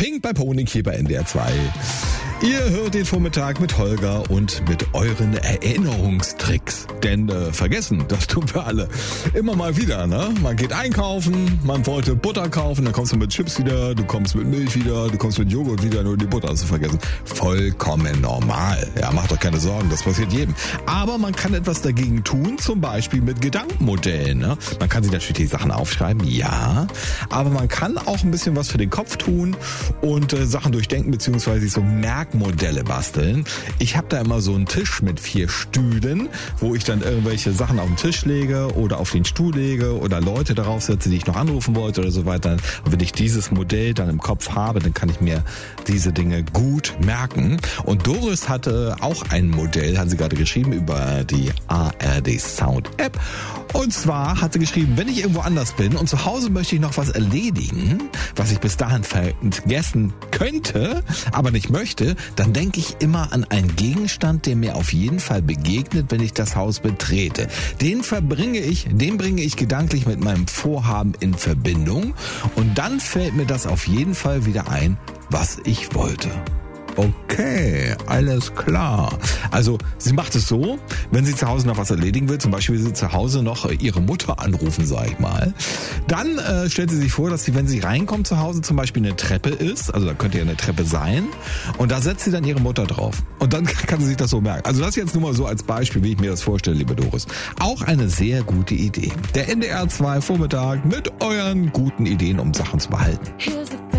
Pink bei Honig hier bei NDR 2. Ihr hört den Vormittag mit Holger und mit euren Erinnerungstricks. Denn vergessen, das tun wir alle immer mal wieder, ne? Man geht einkaufen, man wollte Butter kaufen, dann kommst du mit Chips wieder, du kommst mit Milch wieder, du kommst mit Joghurt wieder, nur die Butter hast du vergessen. Vollkommen normal. Ja, macht doch keine Sorgen, das passiert jedem. Aber man kann etwas dagegen tun, zum Beispiel mit Gedankenmodellen, ne? Man kann sich natürlich die Sachen aufschreiben, ja, aber man kann auch ein bisschen was für den Kopf tun und Sachen durchdenken, beziehungsweise sich so Merkmodelle basteln. Ich habe da immer so einen Tisch mit 4 Stühlen, wo ich dann irgendwelche Sachen auf den Tisch lege oder auf den Stuhl lege oder Leute darauf setze, die ich noch anrufen wollte oder so weiter. Und wenn ich dieses Modell dann im Kopf habe, dann kann ich mir diese Dinge gut merken. Und Doris hatte auch ein Modell, hat sie gerade geschrieben, über die ARD Sound App. Und zwar hat sie geschrieben, wenn ich irgendwo anders bin und zu Hause möchte ich noch was erledigen, was ich bis dahin vergessen könnte, aber nicht möchte, dann denke ich immer an einen Gegenstand, der mir auf jeden Fall begegnet, wenn ich das Haus betrete. Den bringe ich gedanklich mit meinem Vorhaben in Verbindung und dann fällt mir das auf jeden Fall wieder ein, was ich wollte. Okay, alles klar. Also sie macht es so, wenn sie zu Hause noch was erledigen will, zum Beispiel will sie zu Hause noch ihre Mutter anrufen, sag ich mal, dann stellt sie sich vor, dass sie, wenn sie reinkommt zu Hause, zum Beispiel eine Treppe ist, also da könnte ja eine Treppe sein, und da setzt sie dann ihre Mutter drauf. Und dann kann sie sich das so merken. Also das jetzt nur mal so als Beispiel, wie ich mir das vorstelle, liebe Doris. Auch eine sehr gute Idee. Der NDR 2 Vormittag mit euren guten Ideen, um Sachen zu behalten.